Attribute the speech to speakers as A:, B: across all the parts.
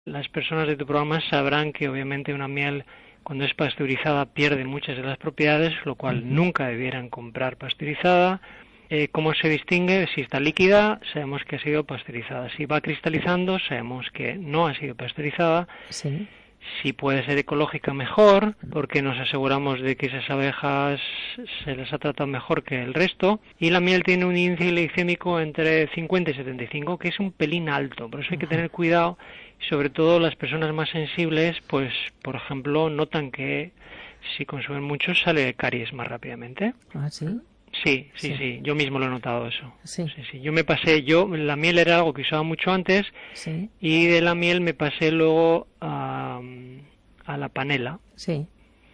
A: Las personas de tu programa sabrán que obviamente una miel cuando es pasteurizada pierde muchas de las propiedades, lo cual nunca debieran comprar pasteurizada. ¿Cómo se distingue? Si está líquida, sabemos que ha sido pasteurizada. Si va cristalizando, sabemos que no ha sido pasteurizada.
B: Sí.
A: Si puede ser ecológica, mejor, porque nos aseguramos de que esas abejas se les ha tratado mejor que el resto. Y la miel tiene un índice glicémico entre 50 y 75, que es un pelín alto. Por eso hay que tener cuidado. Sobre todo las personas más sensibles, pues, por ejemplo, notan que si consumen mucho sale caries más rápidamente.
B: ¿Ah, sí?
A: Sí. Yo mismo lo he notado eso.
B: Sí.
A: La miel era algo que usaba mucho antes,
B: Sí.
A: y de la miel me pasé luego a la panela,
B: Sí.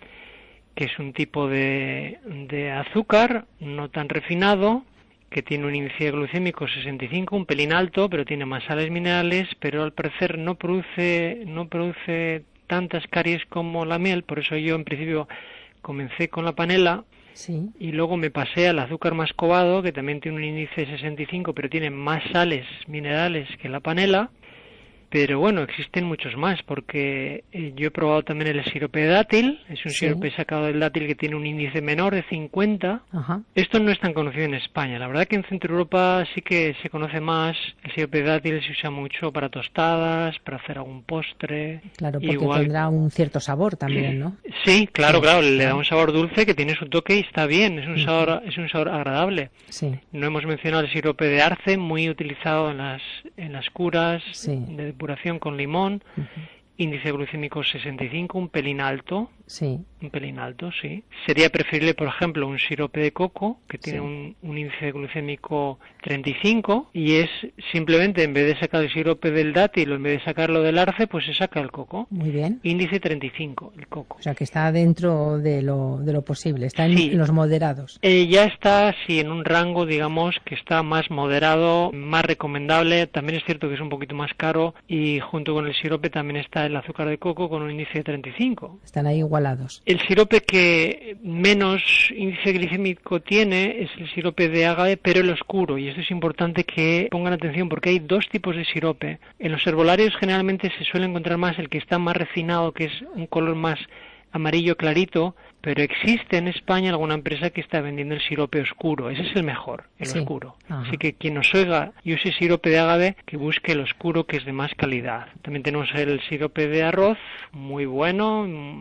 A: que es un tipo de azúcar no tan refinado, que tiene un índice glucémico 65, un pelín alto, pero tiene más sales minerales, pero al parecer no produce tantas caries como la miel. Por eso yo en principio comencé con la panela.
B: Sí.
A: Y luego me pasé al azúcar mascovado, que también tiene un índice 65, pero tiene más sales minerales que la panela. Pero bueno, existen muchos más, porque yo he probado también el sirope de dátil. Es un sirope sacado del dátil que tiene un índice menor de 50.
B: Ajá.
A: Esto no es tan conocido en España. La verdad que en Centro Europa sí que se conoce más. El sirope de dátil se usa mucho para tostadas, para hacer algún postre.
B: Claro, porque tendrá un cierto sabor también, ¿no?
A: Sí, claro, le da un sabor dulce que tiene su toque y está bien, es un sabor agradable.
B: Sí.
A: No hemos mencionado el sirope de arce, muy utilizado en las curas de depuración con limón. Índice glucémico 65, un pelín alto.
B: Sí.
A: Un pelín alto, sí. Sería preferible, por ejemplo, un sirope de coco, que tiene un índice glucémico 35, y es simplemente, en vez de sacar el sirope del dátil o en vez de sacarlo del arce, pues se saca el coco.
B: Muy bien.
A: Índice 35, el coco.
B: O sea, que está dentro de lo posible, está en los moderados.
A: Ya está, en un rango, digamos, que está más moderado, más recomendable. También es cierto que es un poquito más caro, y junto con el sirope también está el azúcar de coco con un índice de 35.
B: Están ahí igualados.
A: El sirope que menos índice glicémico tiene es el sirope de ágave, pero el oscuro, y esto es importante que pongan atención porque hay dos tipos de sirope. En los herbolarios generalmente se suele encontrar más el que está más refinado, que es un color más amarillo clarito, pero existe en España alguna empresa que está vendiendo el sirope oscuro. Ese es el mejor, el oscuro.
B: Ajá.
A: Así que quien nos oiga y use sirope de ágave, que busque el oscuro, que es de más calidad. También tenemos el sirope de arroz, muy bueno,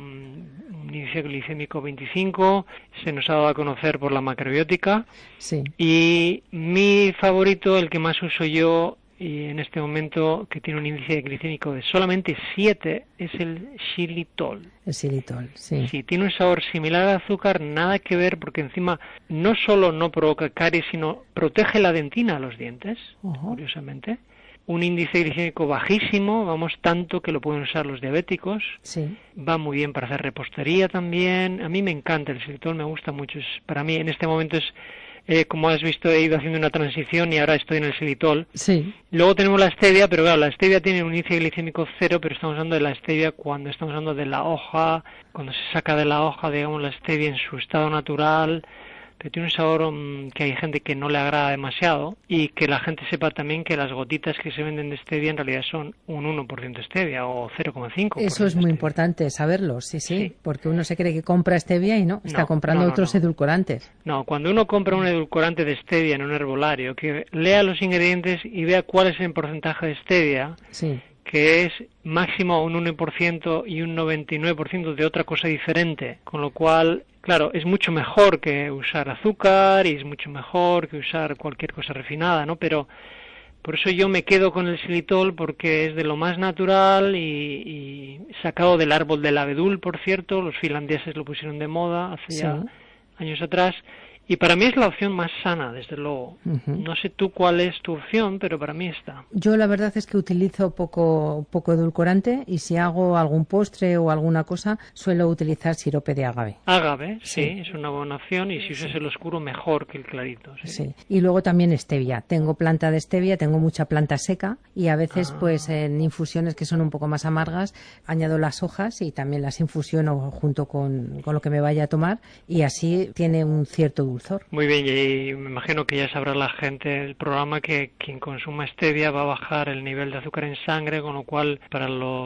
A: un índice glicémico 25, se nos ha dado a conocer por la macrobiótica.
B: Sí.
A: Y mi favorito, el que más uso yo, y en este momento, que tiene un índice glicémico de solamente 7, es el xilitol.
B: El xilitol, sí.
A: Sí, tiene un sabor similar al azúcar, nada que ver, porque encima no solo no provoca caries, sino protege la dentina a los dientes, curiosamente. Un índice glicémico bajísimo, vamos, tanto que lo pueden usar los diabéticos.
B: Sí.
A: Va muy bien para hacer repostería también. A mí me encanta el xilitol, me gusta mucho. Para mí en este momento es... como has visto, he ido haciendo una transición y ahora estoy en el xilitol.
B: Sí.
A: Luego tenemos la stevia, pero claro, la stevia tiene un índice glicémico 0, pero estamos hablando de la stevia cuando estamos hablando de la hoja, cuando se saca de la hoja, digamos, la stevia en su estado natural. Pero tiene un sabor que hay gente que no le agrada demasiado, y que la gente sepa también que las gotitas que se venden de stevia en realidad son un 1% stevia o 0,5%.
B: Eso es muy importante saberlo, sí, porque uno se cree que compra stevia y no, está comprando otros edulcorantes.
A: No, cuando uno compra un edulcorante de stevia en un herbolario, que lea los ingredientes y vea cuál es el porcentaje de stevia, que es máximo un 1% y un 99% de otra cosa diferente, con lo cual... Claro, es mucho mejor que usar azúcar y es mucho mejor que usar cualquier cosa refinada, ¿no? Pero por eso yo me quedo con el xilitol, porque es de lo más natural y sacado del árbol del abedul, por cierto. Los finlandeses lo pusieron de moda hace ya años atrás. Y para mí es la opción más sana, desde luego. No sé tú cuál es tu opción, pero para mí está.
B: Yo la verdad es que utilizo poco edulcorante, y si hago algún postre o alguna cosa, suelo utilizar sirope de agave.
A: Agave, sí, es una buena opción, y si usas el oscuro, mejor que el clarito.
B: Sí. Y luego también stevia. Tengo planta de stevia, tengo mucha planta seca, y a veces pues en infusiones que son un poco más amargas, añado las hojas y también las infusiono junto con lo que me vaya a tomar, y así tiene un cierto dulzor. dulzor.
A: Muy bien, y me imagino que ya sabrá la gente del programa que quien consuma stevia va a bajar el nivel de azúcar en sangre, con lo cual para los